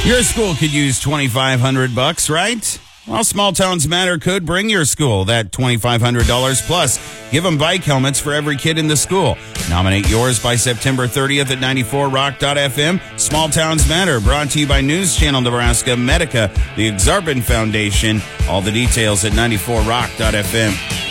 Your school could use $2,500, right? Well, Small Towns Matter could bring your school that $2,500 plus. Give them bike helmets for every kid in the school. Nominate yours by September 30th at 94rock.fm. Small Towns Matter, brought to you by News Channel Nebraska, Medica, the Exarban Foundation. All the details at 94rock.fm.